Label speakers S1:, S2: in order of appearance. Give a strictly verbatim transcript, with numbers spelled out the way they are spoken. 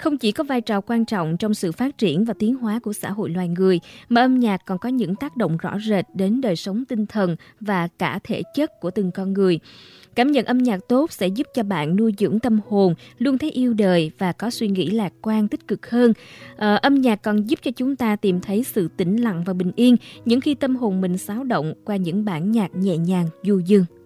S1: Không chỉ có vai trò quan trọng trong sự phát triển và tiến hóa của xã hội loài người, mà âm nhạc còn có những tác động rõ rệt đến đời sống tinh thần và cả thể chất của từng con người. Cảm nhận âm nhạc tốt sẽ giúp cho bạn nuôi dưỡng tâm hồn, luôn thấy yêu đời và có suy nghĩ lạc quan, tích cực hơn. À, âm nhạc còn giúp cho chúng ta tìm thấy sự tĩnh lặng và bình yên những khi tâm hồn mình xáo động qua những bản nhạc nhẹ nhàng, du dương.